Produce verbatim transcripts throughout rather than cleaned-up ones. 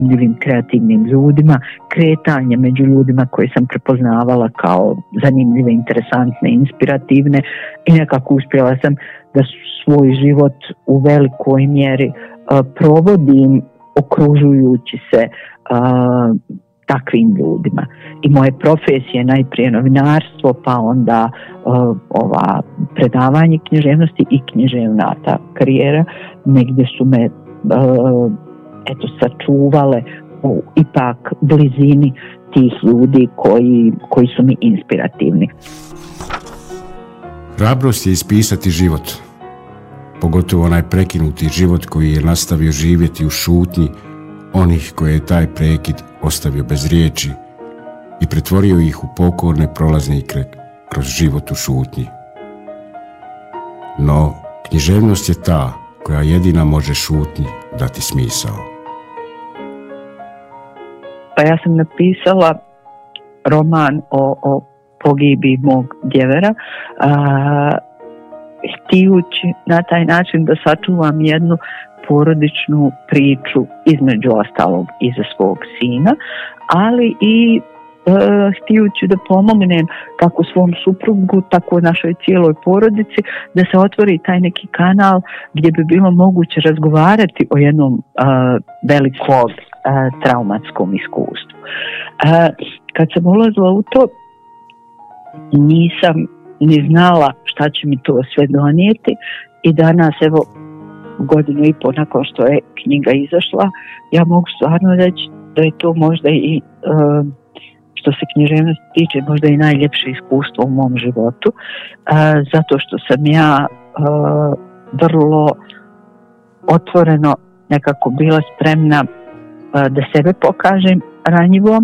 zanimljivim kreativnim ljudima, kretanje među ljudima koje sam prepoznavala kao zanimljive, interesantne, inspirativne i nekako uspjela sam da svoj život u velikoj mjeri uh, provodim okružujući se uh, takvim ljudima. I moje profesije, najprije novinarstvo, pa onda uh, ova predavanje književnosti i književna ta karijera, negdje su me uh, eto sačuvale u ipak blizini tih ljudi koji, koji su mi inspirativni. Hrabrost je ispisati život, pogotovo onaj prekinuti život koji je nastavio živjeti u šutnji onih koje je taj prekid ostavio bez riječi i pretvorio ih u pokorne prolaznike kroz život u šutnji. No, književnost je ta koja jedina može šutnji dati smisao. Pa ja sam napisala roman o, o pogibi mog djevera, a, htijući na taj način da sačuvam jednu porodičnu priču, između ostalog i za svog sina, ali i e, htijući da pomognem kako svom suprugu, tako i našoj cijeloj porodici, da se otvori taj neki kanal gdje bi bilo moguće razgovarati o jednom e, velikom e, traumatskom iskustvu. E, kad sam ulazila u to, nisam ni znala šta će mi to sve donijeti i danas, evo, godinu i pol nakon što je knjiga izašla, ja mogu stvarno reći da je to možda i, uh, što se književnosti tiče, možda i najljepše iskustvo u mom životu, uh, zato što sam ja uh, vrlo otvoreno nekako bila spremna uh, da sebe pokažem ranjivom,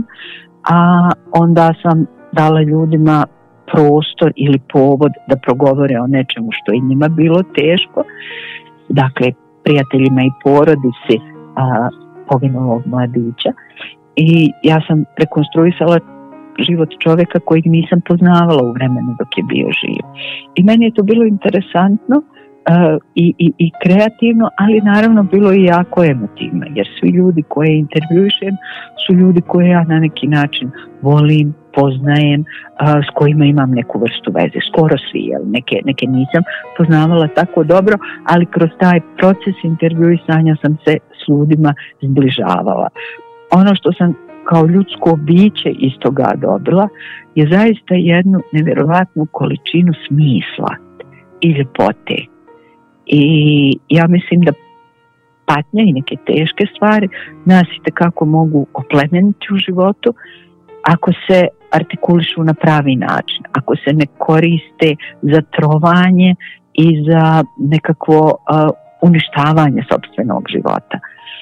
a onda sam dala ljudima prostor ili povod da progovore o nečemu što je njima bilo teško. Dakle, prijateljima i porodici a, poginulog mladića. I ja sam rekonstruisala život čovjeka kojeg nisam poznavala u vremenu dok je bio živ. I meni je to bilo interesantno a, i, i, i kreativno, ali naravno bilo i jako emotivno, jer svi ljudi koje intervjušem su ljudi koje ja na neki način volim, poznajem, a, s kojima imam neku vrstu veze. Skoro svi, jel? Neke, neke nisam poznavala tako dobro, ali kroz taj proces intervjuisanja sam se s ljudima zbližavala. Ono što sam kao ljudsko biće iz toga dobila je zaista jednu nevjerovatnu količinu smisla i ljepote. I ja mislim da patnja i neke teške stvari nas itekako mogu oplemeniti u životu ako se artikulišu na pravi način, ako se ne koriste za trovanje i za nekakvo uh, uništavanje sopstvenog života.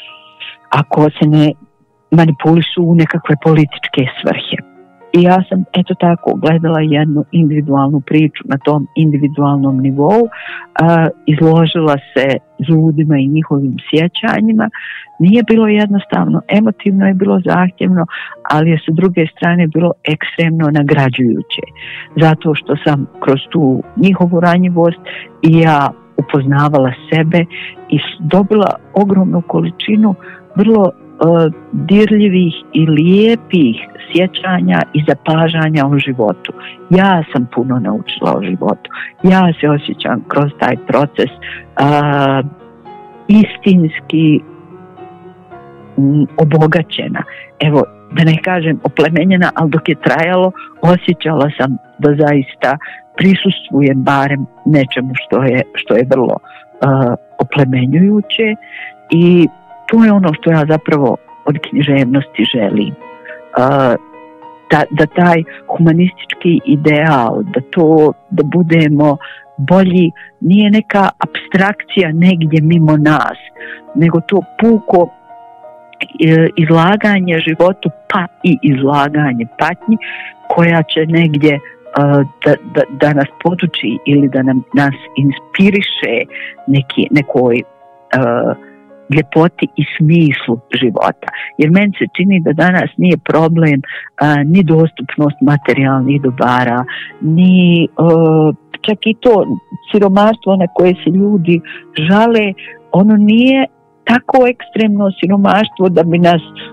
Ako se ne manipulišu u nekakve političke svrhe. I ja sam eto tako gledala jednu individualnu priču na tom individualnom nivou, uh, izložila se ljudima i njihovim sjećanjima. Nije bilo jednostavno, emotivno je bilo zahtjevno, ali je sa druge strane bilo ekstremno nagrađujuće. Zato što sam kroz tu njihovu ranjivost i ja upoznavala sebe i dobila ogromnu količinu vrlo Uh, dirljivih i lijepih sjećanja i zapažanja o životu. Ja sam puno naučila o životu. Ja se osjećam kroz taj proces uh, istinski m, obogaćena. Evo, da ne kažem oplemenjena, ali dok je trajalo, osjećala sam da zaista prisustvujem barem nečemu što je, što je vrlo uh, oplemenjujuće i to je ono što ja zapravo od književnosti želim. Uh, da, da taj humanistički ideal, da to, da budemo bolji, nije neka apstrakcija negdje mimo nas, nego to puko izlaganje životu, pa i izlaganje patnji, koja će negdje uh, da, da, da nas poduči ili da nam, nas inspiriše neki, nekoj uh, ljepoti i smislu života. Jer meni se čini da danas nije problem a, ni dostupnost materijalnih dobara, ni a, čak i to siromaštvo na koje se ljudi žale, ono nije tako ekstremno siromaštvo da bi nas